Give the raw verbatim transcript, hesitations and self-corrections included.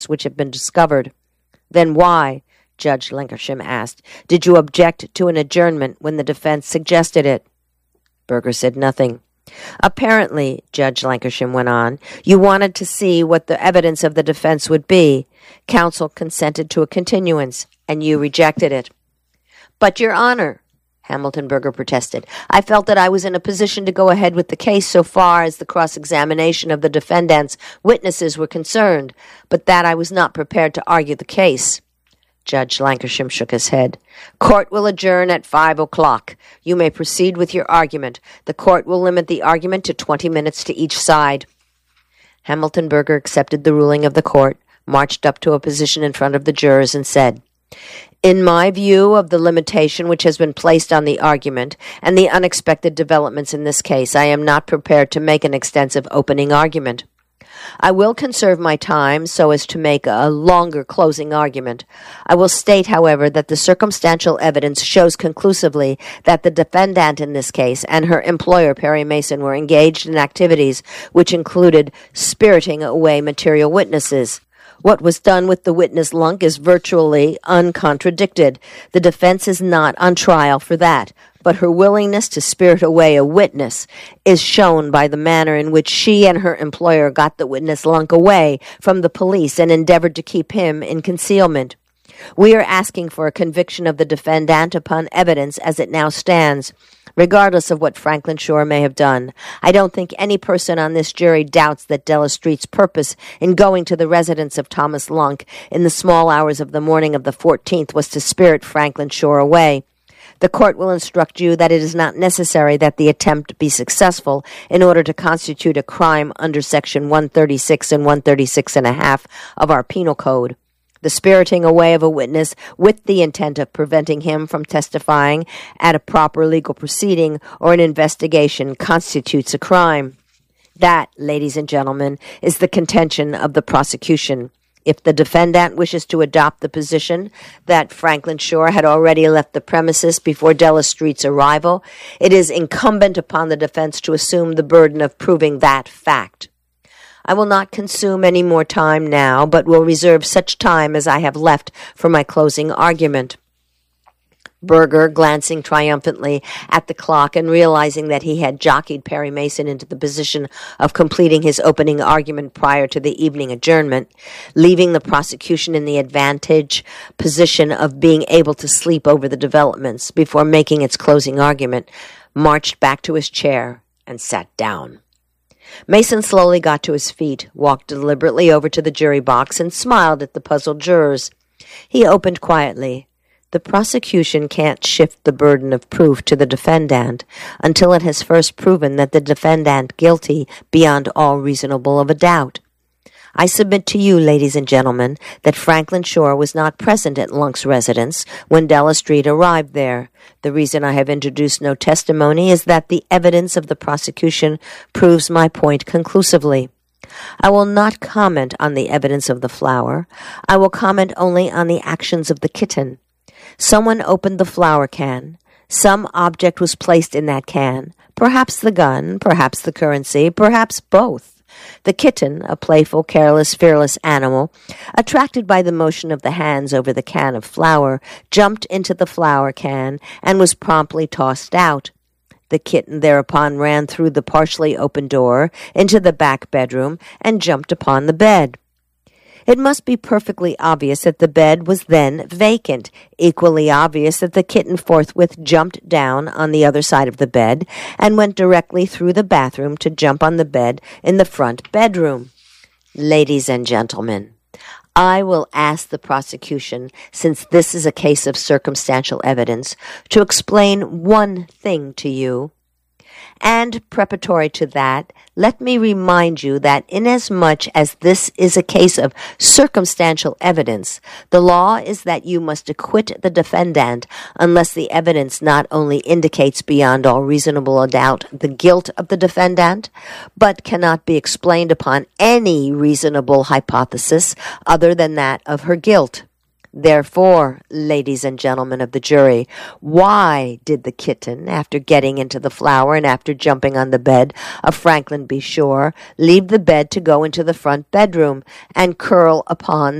which have been discovered. Then why, Judge Lankershim asked, did you object to an adjournment when the defense suggested it? Berger said nothing. Apparently, Judge Lankershim went on, you wanted to see what the evidence of the defense would be. Counsel consented to a continuance, and you rejected it. But, Your Honor, Hamilton Berger protested, I felt that I was in a position to go ahead with the case so far as the cross-examination of the defendant's witnesses were concerned, but that I was not prepared to argue the case. Judge Lankershim shook his head. Court will adjourn at five o'clock. You may proceed with your argument. The court will limit the argument to twenty minutes to each side. Hamilton Berger accepted the ruling of the court, marched up to a position in front of the jurors, and said, In my view of the limitation which has been placed on the argument and the unexpected developments in this case, I am not prepared to make an extensive opening argument. I will conserve my time so as to make a longer closing argument. I will state, however, that the circumstantial evidence shows conclusively that the defendant in this case and her employer, Perry Mason, were engaged in activities which included spiriting away material witnesses. What was done with the witness lunk is virtually uncontradicted. The defense is not on trial for that, but her willingness to spirit away a witness is shown by the manner in which she and her employer got the witness lunk away from the police and endeavored to keep him in concealment. We are asking for a conviction of the defendant upon evidence as it now stands, regardless of what Franklin Shore may have done. I don't think any person on this jury doubts that Della Street's purpose in going to the residence of Thomas Lunk in the small hours of the morning of the fourteenth was to spirit Franklin Shore away. The court will instruct you that it is not necessary that the attempt be successful in order to constitute a crime under Section one thirty-six and one thirty-six and a half of our Penal Code. The spiriting away of a witness with the intent of preventing him from testifying at a proper legal proceeding or an investigation constitutes a crime. That, ladies and gentlemen, is the contention of the prosecution. If the defendant wishes to adopt the position that Franklin Shore had already left the premises before Della Street's arrival, it is incumbent upon the defense to assume the burden of proving that fact. I will not consume any more time now, but will reserve such time as I have left for my closing argument. Berger, glancing triumphantly at the clock and realizing that he had jockeyed Perry Mason into the position of completing his opening argument prior to the evening adjournment, leaving the prosecution in the advantage position of being able to sleep over the developments before making its closing argument, marched back to his chair and sat down. Mason slowly got to his feet, walked deliberately over to the jury box, and smiled at the puzzled jurors. He opened quietly. The prosecution can't shift the burden of proof to the defendant until it has first proven that the defendant guilty beyond all reasonable of a doubt. I submit to you, ladies and gentlemen, that Franklin Shore was not present at Lunk's residence when Della Street arrived there. The reason I have introduced no testimony is that the evidence of the prosecution proves my point conclusively. I will not comment on the evidence of the flower. I will comment only on the actions of the kitten. Someone opened the flour can. Some object was placed in that can. Perhaps the gun, perhaps the currency, perhaps both. The kitten, a playful, careless, fearless animal, attracted by the motion of the hands over the can of flour, jumped into the flour can and was promptly tossed out. The kitten thereupon ran through the partially open door into the back bedroom and jumped upon the bed. It must be perfectly obvious that the bed was then vacant, equally obvious that the kitten forthwith jumped down on the other side of the bed and went directly through the bathroom to jump on the bed in the front bedroom. Ladies and gentlemen, I will ask the prosecution, since this is a case of circumstantial evidence, to explain one thing to you. And preparatory to that, let me remind you that inasmuch as this is a case of circumstantial evidence, the law is that you must acquit the defendant unless the evidence not only indicates beyond all reasonable doubt the guilt of the defendant, but cannot be explained upon any reasonable hypothesis other than that of her guilt. Therefore, ladies and gentlemen of the jury, why did the kitten, after getting into the flour and after jumping on the bed of Franklin B. Shore, leave the bed to go into the front bedroom and curl upon